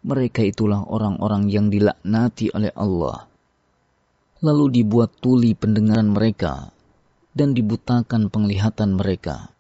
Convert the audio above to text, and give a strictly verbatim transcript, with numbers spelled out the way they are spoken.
Mereka itulah orang-orang yang dilaknati oleh Allah. Lalu dibuat tuli pendengaran mereka dan dibutakan penglihatan mereka.